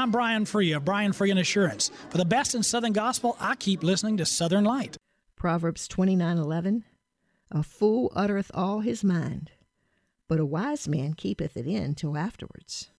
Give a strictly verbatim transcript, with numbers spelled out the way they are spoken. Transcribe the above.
I'm Brian Free of Brian Free and Assurance. For the best in Southern Gospel, I keep listening to Southern Light. Proverbs twenty-nine eleven. A fool uttereth all his mind, but a wise man keepeth it in till afterwards.